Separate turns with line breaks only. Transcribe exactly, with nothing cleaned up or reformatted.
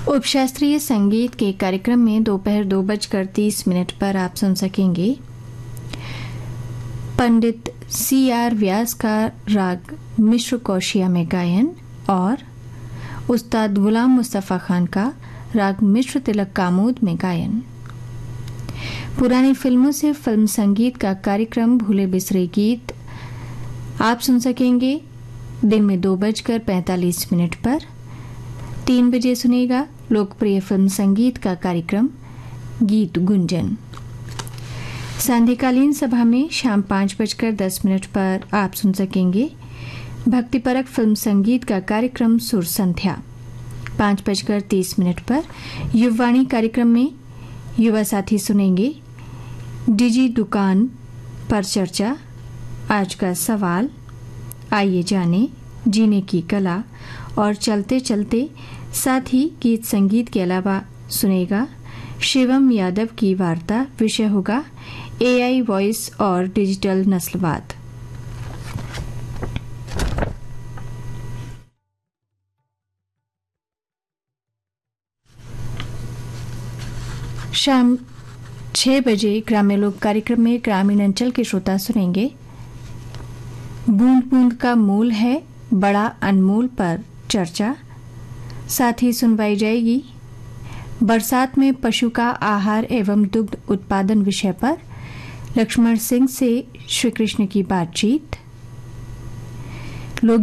उपशास्त्रीय संगीत के कार्यक्रम में दोपहर दो बजकर तीस मिनट पर आप सुन सकेंगे पंडित सी आर व्यास का राग मिश्र कौशिया में गायन और उस्ताद गुलाम मुस्तफ़ा खान का राग मिश्र तिलक कामोद में गायन। पुरानी फिल्मों से फिल्म संगीत का कार्यक्रम भूले बिसरे गीत आप सुन सकेंगे दिन में दो बजकर पैंतालीस मिनट पर। तीन बजे सुनेगा लोकप्रिय फिल्म संगीत का कार्यक्रम गीत गुंजन। सांध्यकालीन सभा में शाम पाँच बजकर दस मिनट पर आप सुन सकेंगे भक्तिपरक फिल्म संगीत का कार्यक्रम सुर संध्या। पाँच बजकर तीस मिनट पर युववाणी कार्यक्रम में युवा साथी सुनेंगे डिजी दुकान पर चर्चा, आज का सवाल, आइए जाने जीने की कला और चलते चलते। साथ ही गीत संगीत के अलावा सुनेगा शिवम यादव की वार्ता। विषय होगा एआई वॉइस और डिजिटल नस्लवाद। शाम छह बजे ग्रामीण लोक कार्यक्रम में ग्रामीण अंचल के श्रोता सुनेंगे बूंद बूंद का मूल है बड़ा अनमोल पर चर्चा। साथ ही सुनवाई जाएगी बरसात में पशु का आहार एवं दुग्ध उत्पादन विषय पर लक्ष्मण सिंह से श्री कृष्ण की बातचीत।